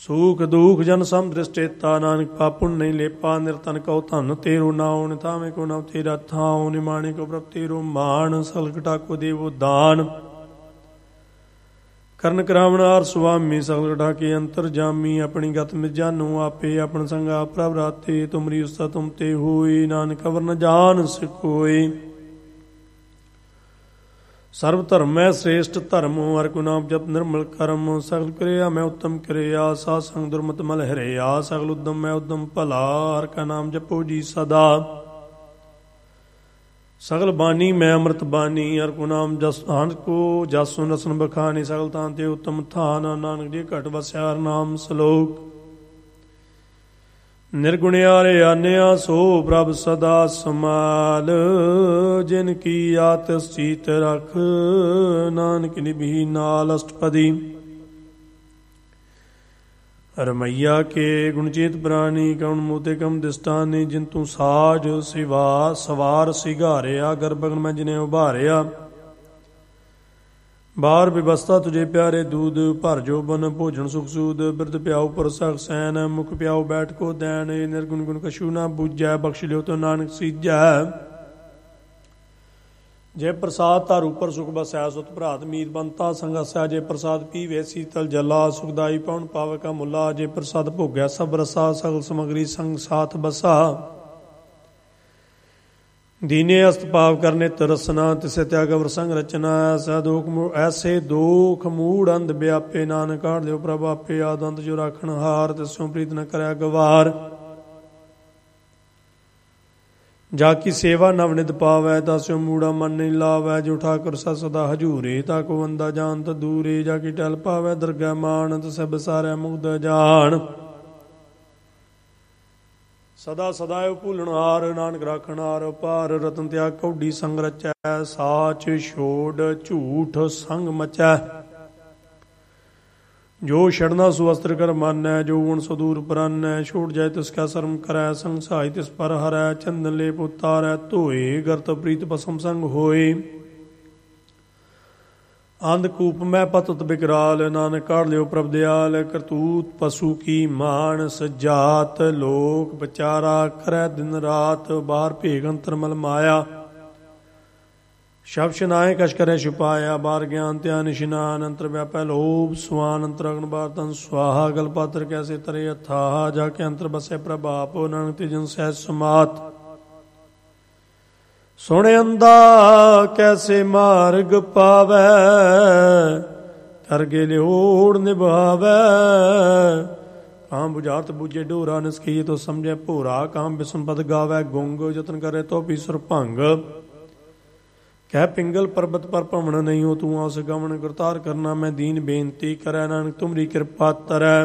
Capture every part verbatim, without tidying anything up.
ਸੂਖ ਦੂਖ ਜਨ ਸਮ ਦ੍ਰਿਸ਼ਟੇਤਾ ਨਾਨਕ ਪਾਪੁਨ ਨਹੀਂ ਲੇਪਾ ਨਿਰਤਨ ਕਉ ਧਨ ਤੇਰੋ ਨਾਉ ਨਿਥਾਵੇਂ ਕੋ ਨਵ ਤੇਰਾ ਥਾਉ ਨਿਮਾਣੇ ਕੋ ਪ੍ਰਭ ਤੇਰੋ ਮਾਨ ਸਲਗਟਾ ਕੋ ਦੇਵੋ ਦਾਨ ਕਰਨ ਕਰਾਵਣਾਰ ਸੁਆਮੀ ਸਗਲ ਕੇ ਅੰਤਰ ਜਾਮੀ ਆਪਣੀ ਗਤ ਮਿ ਜਾਨੂ ਆਪੇ ਆਪਣ ਸੰਗਾ ਪ੍ਰਭ ਰਾਤੇ ਤੁਮਰੀ ਉਸਤਾ ਤੁਮ ਤੇ ਹੋਈ ਨਾਨਕ ਅਵਰ ਨ ਜਾਣ ਸਿਕੋਈ ਸਰਬ ਧਰਮ ਮੈਂ ਸ੍ਰੇਸ਼ਟ ਧਰਮ ਹਰਿ ਕੋ ਨਾਮ ਜਪ ਨਿਰਮਲ ਕਰਮ ਸਗਲ ਕਿਰਿਆ ਮੈਂ ਉੱਤਮ ਕਿਰਿਆ ਸਾਧ ਸੰਗ ਦੁਰਮਤ ਮਲ ਹਰਿਆ ਸਗਲ ਉਦਮ ਮੈਂ ਉਦਮ ਭਲਾ ਹਰਿ ਕਾ ਨਾਮ ਜਪੋ ਜੀ ਸਦਾ ਸਗਲ ਬਾਣੀ ਮੈਂ ਅੰਮ੍ਰਿਤ ਬਾਣੀ ਹਰਿ ਕੋ ਨਾਮ ਜਸ ਹਰਿ ਕੋ ਜਸ ਨਸਨ ਬਖਾਨੀ ਸਗਲ ਤਾਂ ਤੇ ਉੱਤਮ ਥਾਨ ਨਾਨਕ ਜੀ ਘਟ ਵਸਿਆ ਹਰਿ ਨਾਮ ਸਲੋਕ ਨਿਰਗੁਣਿਆਰੇ ਆਨਿਆ ਸੋ ਪ੍ਰਭ ਸਦਾ ਸਮਾਲ ਜਿਨ ਕੀ ਆਤਿਸ ਚੀਤ ਰਖ ਨਾਨਕ ਨਿਭੀ ਨਾਲ ਅਸ਼ਟਪਦੀ ਰਮਈਆ ਕੇ ਗੁਣਚੇਤ ਪ੍ਰਾਨੀ ਕਉਣ ਮੋਤੇ ਕਮ ਦਿਸਤਾਨੀ ਜਿਨ ਤੂੰ ਸਾਜ ਸਿਵਾ ਸਵਾਰ ਸਿਗਾਰਿਆ ਗਰਭਗਨ ਮੈਂ ਜਿਨੇ ਉਭਾਰਿਆ ਬਾਹਰ ਵਿਵਸਥਾ ਤੁਝੇ ਪਿਆਰੇ ਦੂਧ ਭਰ ਜੋ ਬਨ ਭੋਜਨ ਸੁਖ ਸੂਦ ਬਿਰਦ ਪਿਆਉ ਪਰਸਖ ਸੈਨ ਮੁਖ ਪਿਆਉ ਬੈਠ ਕੋ ਦੈਨ ਨਿਰਗੁਣ ਗੁਣ ਕਛੂ ਨਾ ਬੂਝੈ ਬਖਸ਼ ਲਿਓ ਤੋ ਨਾਨਕ ਸੀਜੈ ਜੇ ਪ੍ਰਸਾਦ ਧਰ ਉਪਰ ਸੁਖ ਬਸੈ ਸੁਤ ਭਰਾਤ ਮੀਤ ਬੰਤਾ ਸੰਗਸੈ ਜੇ ਪ੍ਰਸਾਦ ਪੀਵੇ ਸੀਤਲ ਜਲਾ ਸੁਖਦਾਈ ਪਉਣ ਪਾਵੈ ਕਾ ਮੁੱਲਾ ਜੇ ਪ੍ਰਸਾਦ ਭੋਗਿਆ ਸਭ ਰਸਾ ਸਗਲ ਸਮਗਰੀ ਸੰਗ ਸਾਥ ਬਸਾ ਦੀਨੇ ਅਸਤ ਪਾਵ ਕਰਨੇ ਤਰਸਨਾ ਤਿਸੇ ਤਿਆਗ ਅਵਰ ਸੰਗ ਰਚਨਾ ਐਸਾ ਦੋਖ ਐਸੇ ਦੋਖ ਮੂੜ ਅੰਧ ਵਿਆਪੇ ਨਾਨਕ ਕਾਢ ਲਿਓ ਪ੍ਰਭ ਆਪੇ ਆਦੰਤ ਜੋ ਰਾਖਣ ਹਾਰ ਤਿਸੋਂ ਪ੍ਰੀਤ ਨ ਕਰਿਆ ਗਵਾਰ ਜਾ ਕੀ ਸੇਵਾ ਨਵ ਨਿਧ ਪਾਵੈ ਤਾਸਿਓ ਮੂੜਾ ਮਨ ਨਹੀਂ ਲਾਵੈ ਜੋ ਠਾਕੁਰ ਸਦਾ ਸਦਾ ਹਜੂਰੇ ਤਾ ਕੋ ਬੰਦਾ ਜਾਣਤ ਦੂਰੇ ਜਾ ਕੀ ਟਲ ਪਾਵੈ ਦਰਗਹਿ ਮਾਨ ਤਿਸੈ ਬਸਾਰੈ ਮੁਗਧ ਜਾਣ ਸਦਾ ਸਦਾਇ ਭੁੱਲਣਹਾਰ ਨਾਨਕ ਰਾਖਣਹਾਰ ਪਾਰ ਰਤਨ ਤਿਆਗ ਕੌਡੀ ਸੰਗ ਰਚੈ ਸਾਚ ਛੋੜ ਝੂਠ ਸੰਗ ਮਚੈ ਜੋ ਛੜਨਾ ਸੋ ਅਸਤਰ ਕਰ ਮਾਨੈ ਜੋ ਗੁਣ ਸੋ ਦੂਰ ਪਰਾਨੈ ਛੋੜ ਜਾਏ ਤਿਸ ਕਾ ਸਰਮ ਕਰੈ ਸੰਗ ਸਹਾਇ ਤਿਸ ਪਰ ਹਰੈ ਚੰਦਨ ਲੇਪ ਉਤਾਰੈ ਧੋਏ ਗਰਤ ਪ੍ਰੀਤ ਭਸਮ ਸੰਗ ਹੋਏ ਅੰਧਕੂਪ ਮੈਂ ਪਤਤ ਬਿਕਰਾਲ ਨਾਨਕ ਕਾਢ ਲਿਓ ਪ੍ਰਭ ਦਿਆਲ ਕਰਤੂਤ ਪਸ਼ੂ ਕੀ ਮਾਨਸ ਜਾਤ ਲੋਕ ਵਿਚਾਰਾ ਕਰੈ ਦਿਨ ਰਾਤ ਬਾਹਰ ਭੇਗ ਅੰਤਰ ਮਲ ਮਾਇਆ ਸ਼ਬ ਸ਼ਨਾਏ ਕਛ ਕਰੇ ਛੁਪਾਇਆ ਬਾਹਰ ਗਿਆਨ ਧਿਆਨ ਇਸ਼ਨਾਨ ਅੰਤਰ ਵਿਆਪੈ ਲੋਭ ਸੁਆਨ ਅੰਤਰ ਅਗਨ ਬਾਰਤਨ ਸੁਆਹਾ ਗਲ ਪਾਤਰ ਕੈਸੇ ਤਰੇ ਅਥਾਹ ਜਾ ਕੇ ਅੰਤਰ ਬਸੇ ਪ੍ਰਭਾਪ ਨਾਨਕ ਤੇ ਜਨ ਸਹਿਜ ਸਮਾਤ ਸੁਣ ਅੰਦਾ ਕੈਸੇ ਮਾਰਗ ਪਾਵੈ ਕਰਗੇ ਲਿਓੜ ਨਿਭਾਵੈ ਕਾਮ ਬੁਝਾਰਤ ਬੂਝੇ ਡੋਰਾ ਨਿਸਖੀਏ ਤੋ ਸਮਝੈ ਭੋਰਾ ਕਾਮ ਬਿਸਨ ਪਦ ਗਾਵੈ ਗੁੰਗ ਯਤਨ ਕਰੇ ਤੋ ਵੀ ਸੁਰਭੰਗ ਕਹਿ ਪਿੰਗਲ ਪਰਬਤ ਪਰ ਭਵਨ ਨਹੀਂ ਹੋ ਤੂੰ ਆਸ ਗਮਨ ਕਰਤਾਰ ਕਰਨਾ ਮੈਂ ਦੀਨ ਬੇਨਤੀ ਕਰੈ ਨਾਨਕ ਤੁਮਰੀ ਕਿਰਪਾ ਤਰੈ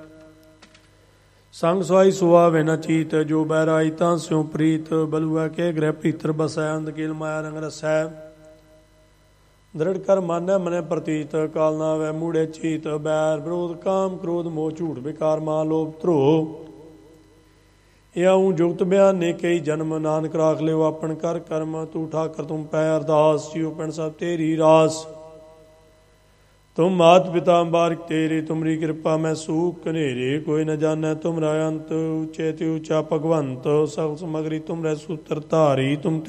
ਸੰਗ ਸੁਆਈ ਸੁਆਵੇ ਨ ਚੀਤ ਜੋ ਬਹਿਰਾਈ ਤਾਂ ਸਿਉ ਪ੍ਰੀਤ ਬਲੂਆ ਕੇ ਗ੍ਰਹਿ ਭੀਤਰ ਬਸੈ ਅੰਧ ਕੇਲ ਮਾਇਆ ਰੰਗ ਰਸੈ ਦ੍ਰਿੜ ਕਰ ਮਾਨੈ ਮਨੈ ਪ੍ਰਤੀਤ ਕਾਲ ਨਾ ਵੈ ਮੂੜੇ ਚੀਤ ਬੈਰ ਵਿਰੋਧ ਕਾਮ ਕ੍ਰੋਧ ਮੋਹ ਝੂਠ ਵਿਕਾਰ ਮਾਂ ਲੋਭ ਧਰੋ ਇਉ ਜੁਗਤ ਬਿਆਨ ਨੇ ਕਈ ਜਨਮ ਨਾਨਕ ਰਾਖ ਲਿਓ ਆਪਣ ਕਰ ਕਰਮ ਤੂੰ ਠਾਕਰ ਤੁਮ ਪੈ ਅਰਦਾਸ ਜਿਉ ਪਿੰਡ ਸਭ ਤੇਰੀ ਰਾਸ ਤੁਮ ਮਾਤ ਪਿਤਾ ਅੰਬਾਰਿਕ ਤੇਰੇ ਤੁਮਰੀ ਕਿਰਪਾ ਮੈਂ ਸੂਖ ਕਨੇਰੇ ਕੋਈ ਨ ਜਾਣੈ ਤੁਮਰਾ ਅੰਤ ਉੱਚੇ ਤੇ ਉੱਚਾ ਭਗਵੰਤ ਸਗਲ ਸਮਗਰੀ ਤੁਮਰੇ ਸੂਤਰ ਧਾਰੀ ਤੁਮ